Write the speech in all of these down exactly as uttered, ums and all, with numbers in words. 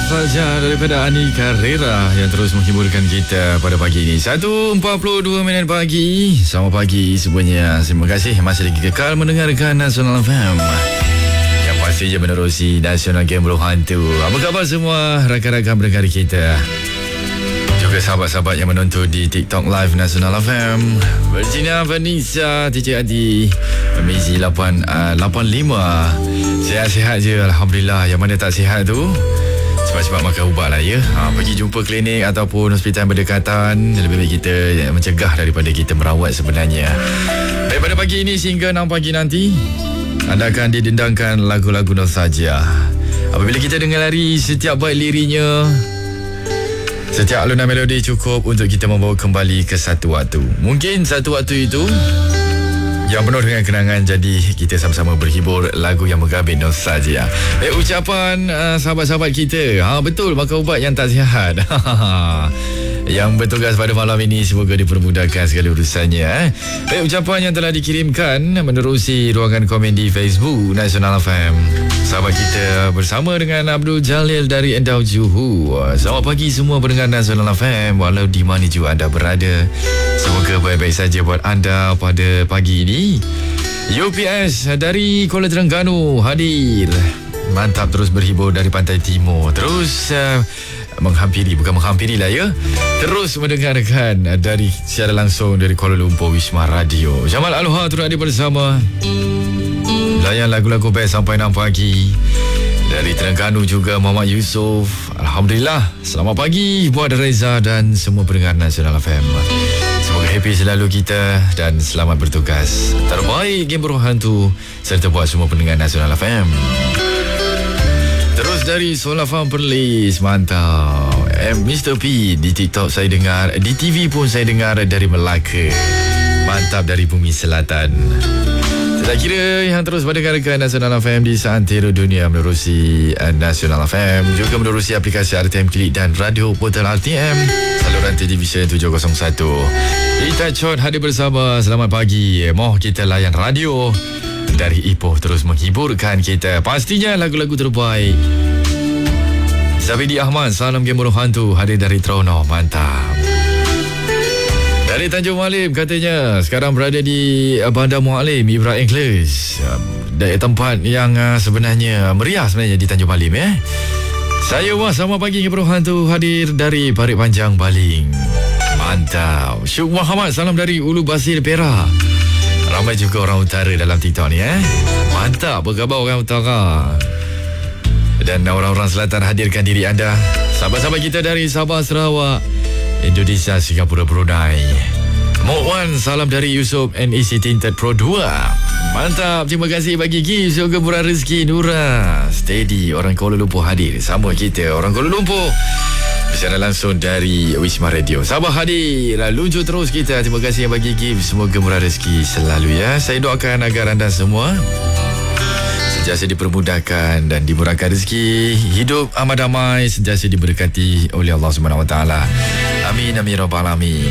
Nostalgia daripada Ani Carrera yang terus menghiburkan kita pada pagi ini. satu empat puluh dua minit pagi. Selamat pagi semuanya. Terima kasih masih lagi kekal mendengarkan Nasional F M yang pastinya menerusi Nasional Game Bro Hantu. Apa khabar semua rakan-rakan pendengar kita, juga sahabat-sahabat yang menonton di TikTok Live Nasional F M. Virginia, Vanessa, Teacher Adi, Mizi lapan lima. Sihat-sihat je, Alhamdulillah. Yang mana tak sihat tu, cepat-cepat makan ubat lah ya. ha, Pergi jumpa klinik ataupun hospital berdekatan. Lebih baik kita mencegah daripada kita merawat sebenarnya. Daripada pagi ini sehingga enam pagi nanti, anda akan didendangkan lagu-lagu nostalgia. Apabila kita dengar lari setiap bait lirinya, setiap alunan melodi cukup untuk kita membawa kembali ke satu waktu. Mungkin satu waktu itu yang penuh dengan kenangan, jadi kita sama-sama berhibur lagu yang menggabit nostalgia. Eh, ucapan uh, sahabat-sahabat kita, ha, betul, makan ubat yang tak sihat. Yang bertugas pada malam ini, semoga dipermudahkan segala urusannya. Eh. Baik, ucapan yang telah dikirimkan menerusi ruangan komen di Facebook Nasional F M. Sahabat kita bersama dengan Abdul Jalil dari Endau Johor. Selamat pagi semua pendengar Nasional F M, walau di mana juga anda berada. Semoga baik-baik saja buat anda pada pagi ini. U P S dari Kuala Terengganu hadir. Mantap, terus berhibur dari Pantai Timur. Terus uh, menghampiri, bukan menghampiri lah ya, terus mendengarkan dari secara langsung dari Kuala Lumpur Wisma Radio. Jamal Aloha turut hadir bersama. Layan lagu-lagu best sampai enam pagi. Dari Terengganu juga Muhammad Yusof. Alhamdulillah. Selamat pagi buat Reza dan semua pendengar Nasional F M. Semoga happy selalu kita dan selamat bertugas. Terbaik Game Bro Hantu serta buat semua pendengar Nasional F M. Terus dari Solafam Perlis, mantap. eh, Mister P di TikTok saya dengar, di T V pun saya dengar dari Melaka. Mantap, dari Bumi Selatan. Tak kira yang terus mendengarkan Nasional F M di seantero dunia menerusi uh, Nasional F M, juga menerusi aplikasi R T M Klik dan radio portal R T M, saluran televisyen tujuh kosong satu. Kita Chot hadir bersama. Selamat pagi. Moh kita layan radio dari Ipoh, terus menghiburkan kita. Pastinya lagu-lagu terbaik. Zabidi Ahmad, salam Game Bro Hantu, hadir dari Trono. Mantap. Dari Tanjung Malim katanya sekarang berada di Bandar Mualim Ibrahim Inglis, dari tempat yang uh, sebenarnya meriah sebenarnya di Tanjung Malim eh. Saya Wah, selamat pagi Game Bro Hantu, hadir dari Parit Panjang Baling. Mantap. Syuk Muhammad, salam dari Ulu Basir Perak. Ramai juga orang utara dalam TikTok ni eh. Mantap, berkhabar orang utara. Dan orang-orang selatan hadirkan diri anda. Sahabat-sahabat kita dari Sabah, Sarawak, Indonesia, Singapura, Brunei. Mok Wan, salam dari Yusof N E C Tinted Pro dua. Mantap, terima kasih bagi gift. Semoga murah rezeki Nura. Steady, orang Kuala Lumpur hadir. Sama kita, orang Kuala Lumpur. Secara langsung dari Wisma Radio. Sabah hadir. Luncur terus kita. Terima kasih yang bagi gift. Semoga murah rezeki selalu ya. Saya doakan agar anda semua sentiasa dipermudahkan dan dimurahkan rezeki, hidup amat damai, sentiasa diberkati oleh Allah Subhanahu Wa Taala. Amin amin rabbal alamin.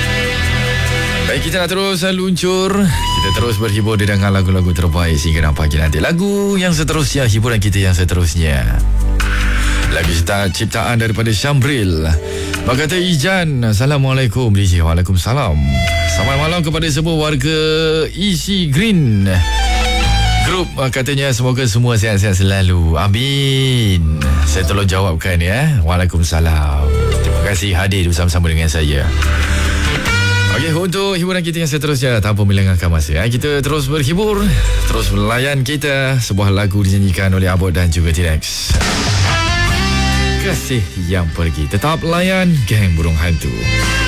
Baik, kita nak terus luncur. Kita terus berhibur dengan lagu-lagu terbaik sehingga enam pagi nanti. Lagu yang seterusnya, hiburan kita yang seterusnya, lagu ciptaan daripada Syambril. Berkata Ijan, Assalamualaikum D J. Waalaikumsalam. Selamat malam kepada semua warga Easy Green Group. Katanya semoga semua sihat-sihat selalu. Amin. Saya tolong jawabkan ya. Waalaikumsalam. Terima kasih hadir bersama-sama dengan saya. Okey, untuk hiburan kita yang seterusnya, tanpa melengahkan masa, kita terus berhibur, terus melayan kita. Sebuah lagu dinyanyikan oleh Abot dan juga T-Rex. Kasih yang pergi. Tetap layan Geng Burung Hantu.